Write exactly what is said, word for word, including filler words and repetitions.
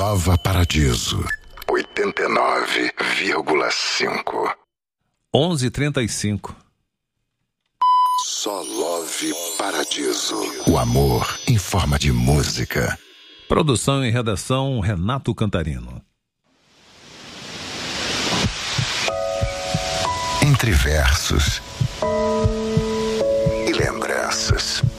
Nova Paradiso, oitenta e nove vírgula cinco. onze e trinta e cinco. Só Love Paradiso. O amor em forma de música. Produção e redação Renato Cantarino. Entre versos e lembranças.